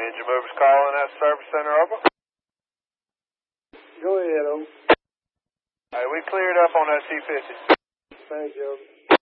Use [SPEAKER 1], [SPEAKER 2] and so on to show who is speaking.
[SPEAKER 1] Engine movers calling that service center over.
[SPEAKER 2] Go ahead,
[SPEAKER 1] Hey, we cleared up on that C-50.
[SPEAKER 2] Thank you.